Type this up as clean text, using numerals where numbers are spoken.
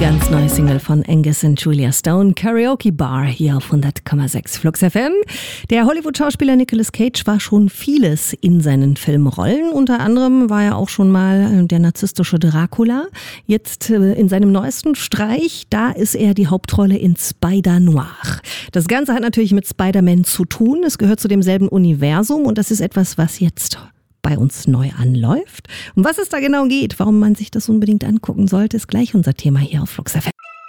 ganz neue Single von Angus und Julia Stone, Karaoke Bar, hier auf 100,6 Flux FM. Der Hollywood-Schauspieler Nicolas Cage war schon vieles in seinen Filmrollen. Unter anderem war er auch schon mal der narzisstische Dracula. Jetzt in seinem neuesten Streich, da ist er die Hauptrolle in Spider-Noir. Das Ganze hat natürlich mit Spider-Man zu tun. Es gehört zu demselben Universum und das ist etwas, was jetzt bei uns neu anläuft. Um was es da genau geht, warum man sich das unbedingt angucken sollte, ist gleich unser Thema hier auf Flux FM.